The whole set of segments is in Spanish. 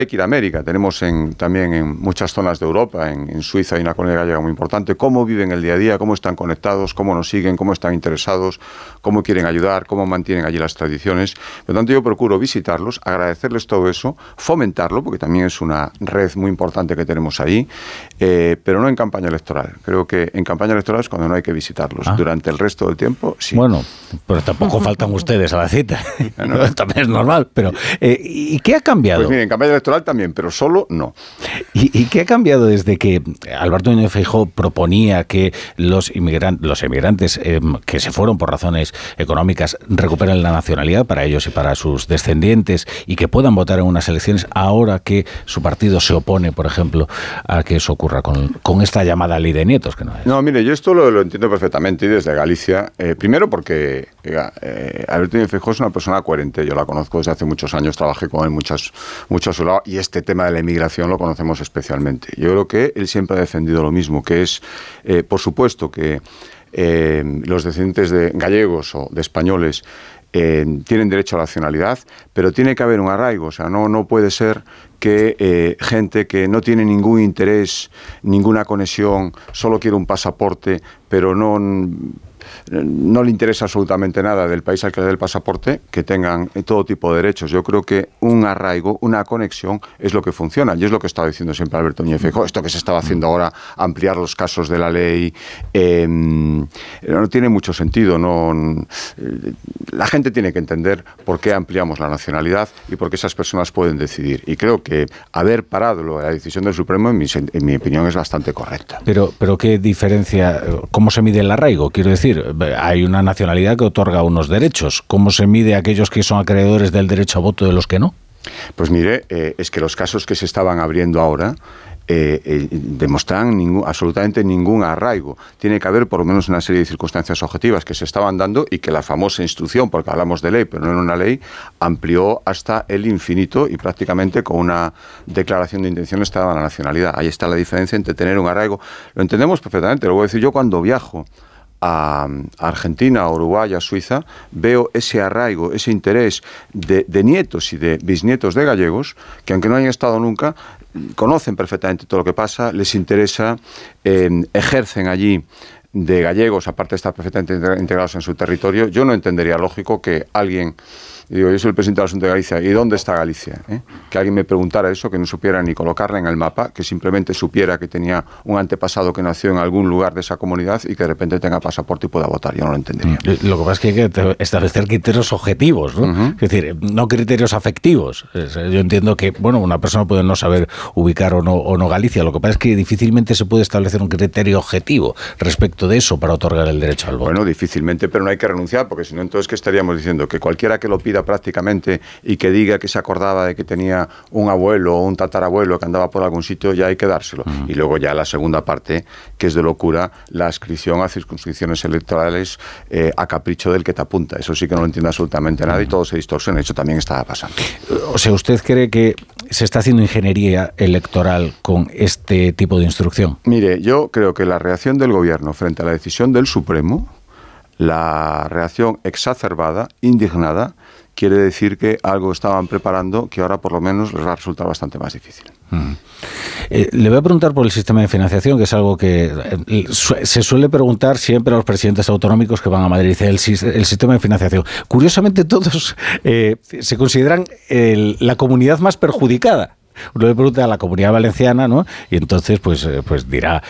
que ir a América, tenemos también en muchas zonas de Europa, en Suiza hay una comunidad gallega muy importante, cómo viven el día a día, cómo están conectados, cómo nos siguen, cómo están interesados, cómo quieren ayudar, cómo mantienen allí las tradiciones. Por lo tanto, yo procuro visitarlos, agradecerles todo eso, fomentarlo, porque también es una red muy importante que tenemos ahí, pero no en campaña electoral. Creo que en campaña electoral es cuando no hay que visitarlos. Durante el resto del tiempo, sí. Bueno, pero tampoco faltan ustedes a la cita. No, también es normal. Pero, ¿y qué ha cambiado? Pues mire, en campaña electoral también, pero solo no. ¿Y qué ha cambiado desde que Alberto Núñez Feijóo proponía que los emigrantes que se fueron por razones económicas recuperen la nacionalidad para ellos y para sus descendientes y que puedan votar en unas elecciones, ahora que su partido se opone, por ejemplo, a que eso ocurra con esta llamada ley de nietos? Que no es. No, mire, yo esto lo entiendo perfectamente y desde Galicia. Primero porque Alberto Núñez Feijóo es una persona coherente. Yo la conozco desde hace muchos años, trabajé con él mucho a su lado y este tema de la inmigración lo conocemos especialmente. Yo creo que él siempre ha defendido lo mismo, que es, por supuesto, que los descendientes de gallegos o de españoles tienen derecho a la nacionalidad, pero tiene que haber un arraigo. O sea, no puede ser que gente que no tiene ningún interés, ninguna conexión, solo quiere un pasaporte, pero no le interesa absolutamente nada del país al que le dé el pasaporte, que tengan todo tipo de derechos. Yo creo que un arraigo, una conexión es lo que funciona, y es lo que estaba diciendo siempre Alberto Núñez Feijóo. Esto que se estaba haciendo ahora, ampliar los casos de la ley, no tiene mucho sentido. La gente tiene que entender por qué ampliamos la nacionalidad y por qué esas personas pueden decidir. Y creo que haber parado la decisión del Supremo, en mi opinión, es bastante correcta. Pero ¿qué diferencia? ¿Cómo se mide el arraigo? Quiero decir, hay una nacionalidad que otorga unos derechos. ¿Cómo se mide a aquellos que son acreedores del derecho a voto de los que no? Pues mire, es que los casos que se estaban abriendo ahora demuestran absolutamente ningún arraigo. Tiene que haber por lo menos una serie de circunstancias objetivas que se estaban dando y que la famosa instrucción, porque hablamos de ley, pero no en una ley, amplió hasta el infinito y prácticamente con una declaración de intenciones te daba la nacionalidad. Ahí está la diferencia entre tener un arraigo. Lo entendemos perfectamente, lo voy a decir yo cuando viajo a Argentina, a Uruguay, a Suiza, veo ese arraigo, ese interés de nietos y de bisnietos de gallegos, que aunque no hayan estado nunca, conocen perfectamente todo lo que pasa, les interesa, ejercen allí de gallegos, aparte de estar perfectamente integrados en su territorio. Yo no entendería lógico que alguien... Digo, yo soy el presidente de la Asunción de Galicia, ¿y dónde está Galicia? Que alguien me preguntara eso, que no supiera ni colocarla en el mapa, que simplemente supiera que tenía un antepasado que nació en algún lugar de esa comunidad y que de repente tenga pasaporte y pueda votar. Yo no lo entendería. Lo que pasa es que hay que establecer criterios objetivos, ¿no? Uh-huh. Es decir, no criterios afectivos. Yo entiendo que, bueno, una persona puede no saber ubicar o no Galicia. Lo que pasa es que difícilmente se puede establecer un criterio objetivo respecto de eso para otorgar el derecho al voto. Bueno, difícilmente, pero no hay que renunciar, porque si no, entonces, ¿qué estaríamos diciendo? Que cualquiera que lo pida prácticamente y que diga que se acordaba de que tenía un abuelo o un tatarabuelo que andaba por algún sitio, ya hay que dárselo. Uh-huh. Y luego ya la segunda parte, que es de locura, la adscripción a circunscripciones electorales a capricho del que te apunta. Eso sí que no lo entiende absolutamente nada y todo se distorsiona. Eso también estaba pasando. O sea, ¿usted cree que se está haciendo ingeniería electoral con este tipo de instrucción? Mire, yo creo que la reacción del gobierno frente a la decisión del Supremo, la reacción exacerbada, indignada, quiere decir que algo estaban preparando que ahora por lo menos les va a resultar bastante más difícil. Le voy a preguntar por el sistema de financiación, que es algo que se suele preguntar siempre a los presidentes autonómicos que van a Madrid, el sistema de financiación. Curiosamente todos se consideran la comunidad más perjudicada. Uno le pregunta a la Comunidad Valenciana, ¿no? Y entonces pues dirá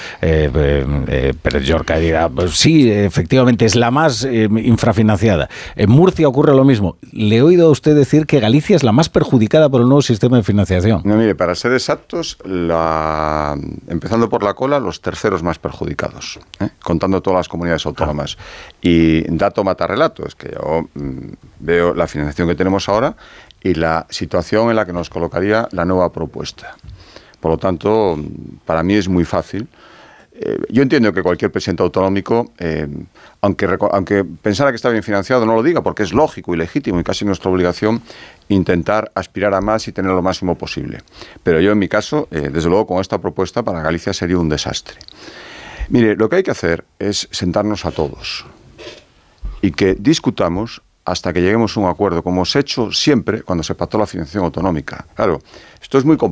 Pérez Llorca dirá, pues sí, efectivamente es la más infrafinanciada. En Murcia ocurre lo mismo. Le he oído a usted decir que Galicia es la más perjudicada por el nuevo sistema de financiación. No, mire, para ser exactos, empezando por la cola, los terceros más perjudicados, contando todas las comunidades autónomas. Y dato mata relato, es que yo veo la financiación que tenemos ahora y la situación en la que nos colocaría la nueva propuesta. Por lo tanto, para mí es muy fácil. Yo entiendo que cualquier presidente autonómico, aunque pensara que está bien financiado, no lo diga, porque es lógico y legítimo y casi nuestra obligación intentar aspirar a más y tener lo máximo posible. Pero yo, en mi caso, desde luego, con esta propuesta para Galicia sería un desastre. Mire, lo que hay que hacer es sentarnos a todos y que discutamos hasta que lleguemos a un acuerdo, como se ha hecho siempre cuando se pactó la financiación autonómica. Claro, esto es muy complicado.